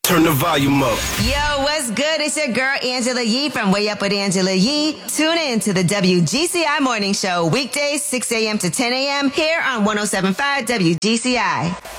Turn the volume up. Yo, what's good? It's your girl, Angela Yee from Way Up with Angela Yee. Tune in to the WGCI Morning Show, weekdays, 6 a.m. to 10 a.m. here on 107.5 WGCI.